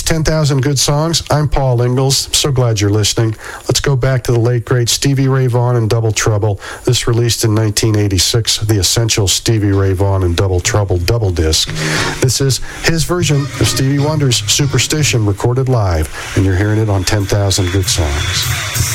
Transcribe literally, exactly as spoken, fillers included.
It's ten thousand Good Songs. I'm Paul Ingalls. I'm so glad you're listening. Let's go back to the late, great Stevie Ray Vaughan and Double Trouble. This released in nineteen eighty-six, the essential Stevie Ray Vaughan and Double Trouble double disc. This is his version of Stevie Wonder's Superstition recorded live, and you're hearing it on ten thousand Good Songs.